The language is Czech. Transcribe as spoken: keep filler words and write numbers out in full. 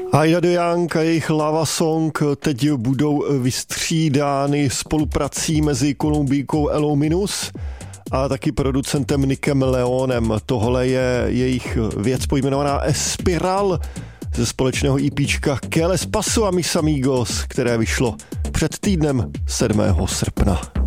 Aida de Young a jejich Lava Song teď budou vystřídány spoluprací mezi Kolumbijkou Elou Minus a taky producentem Nickem Leonem. Tohle je jejich věc pojmenovaná Espiral ze společného EPčka Que les paso a mis amigos, které vyšlo před týdnem sedmého srpna.